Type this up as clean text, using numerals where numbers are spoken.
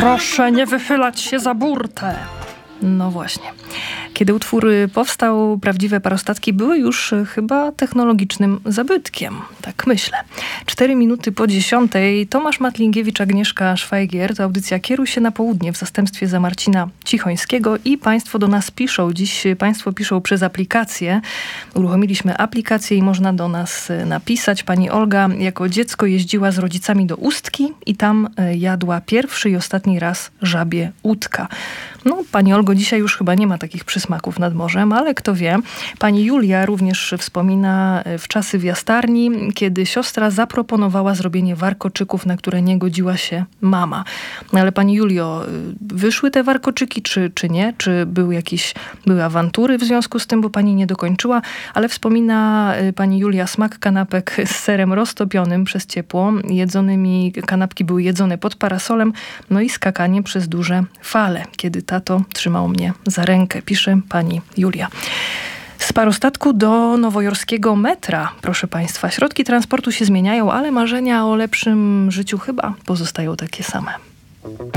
Proszę nie wychylać się za burtę. No właśnie. Kiedy utwór powstał, prawdziwe parostatki były już chyba technologicznym zabytkiem. Tak myślę. 4 minuty po 10:00. Tomasz Matlingiewicz, Agnieszka Szwajgier. To audycja Kieruj się na południe w zastępstwie za Marcina Cichońskiego. I państwo do nas piszą. Dziś państwo piszą przez aplikację. Uruchomiliśmy aplikację i można do nas napisać. Pani Olga jako dziecko jeździła z rodzicami do Ustki i tam jadła pierwszy i ostatni raz żabie udka. No, pani Olgo, dzisiaj już chyba nie ma takich przysmaków nad morzem, ale kto wie. Pani Julia również wspomina w czasy w jastarni, kiedy siostra zaproponowała zrobienie warkoczyków, na które nie godziła się mama. No, ale pani Julio, wyszły te warkoczyki, czy nie? Czy były awantury w związku z tym, bo pani nie dokończyła? Ale wspomina pani Julia smak kanapek z serem roztopionym przez ciepło. Kanapki były jedzone pod parasolem, no i skakanie przez duże fale, kiedy tato trzymał mnie za rękę, pisze pani Julia. Z parostatku do nowojorskiego metra, proszę państwa. Środki transportu się zmieniają, ale marzenia o lepszym życiu chyba pozostają takie same.